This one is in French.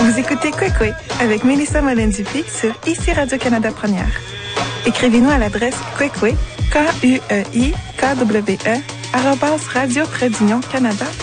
Vous écoutez Kwekwe avec Mélissa Molen-Dupuis sur ICI Radio-Canada Première. Écrivez-nous à l'adresse kwekwe, KUEIKWE, @radio-canada.ca.